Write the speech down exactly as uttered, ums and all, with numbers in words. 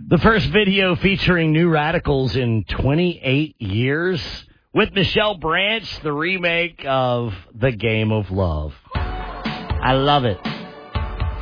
The first video featuring New Radicals in twenty-eight years with Michelle Branch, the remake of The Game of Love. I love it.